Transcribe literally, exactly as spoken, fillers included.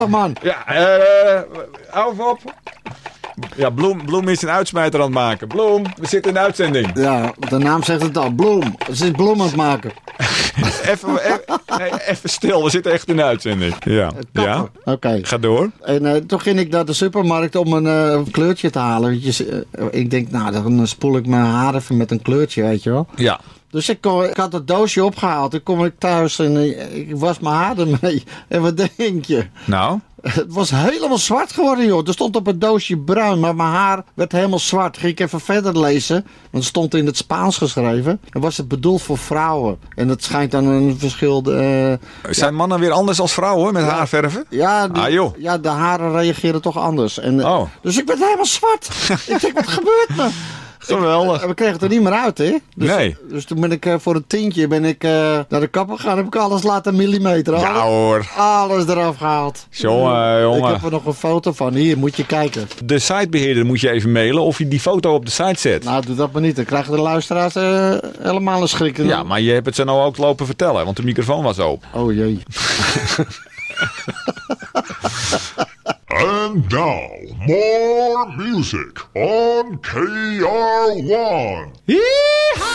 man. Ja, eh, hou even op. Ja, Bloem, Bloem is een uitsmijter aan het maken. Bloem, we zitten in de uitzending. Ja, de naam zegt het al. Bloem. Ze is bloem aan het maken. Even, even, nee, even stil, we zitten echt in de uitzending. Ja, ja. Oké. Okay. Ga door. En uh, toen ging ik naar de supermarkt om een uh, kleurtje te halen. Je, uh, ik denk, nou, dan spoel ik mijn haar even met een kleurtje, weet je wel. Ja. Dus ik, kon, ik had het doosje opgehaald. Toen kom ik thuis en uh, ik was mijn haar ermee. En wat denk je? Nou? Het was helemaal zwart geworden, joh. Er stond op het doosje bruin, maar mijn haar werd helemaal zwart. Ging ik even verder lezen, want het stond in het Spaans geschreven. En was het bedoeld voor vrouwen. En dat schijnt dan een verschil... Uh, Zijn ja. mannen weer anders als vrouwen met ja. haarverven? Ja, die, ah, joh. ja, de haren reageren toch anders. En, oh. Dus ik ben helemaal zwart. Ik denk, wat gebeurt me? Geweldig. Ik, we kregen het er niet meer uit, hè? Dus, nee. Dus toen ben ik uh, voor een tientje ben ik, uh, naar de kapper gegaan. Heb ik alles laten millimeteren. Ja alles, hoor. Alles eraf gehaald. Jongen, jongen. Ik heb er nog een foto van. Hier, moet je kijken. De sitebeheerder moet je even mailen of je die foto op de site zet. Nou, doe dat maar niet. Dan krijgen de luisteraars uh, helemaal een schrik. Ja, maar je hebt het ze nou ook lopen vertellen, want de microfoon was open. Oh jee. And now, more music on K R one. Yeehaw!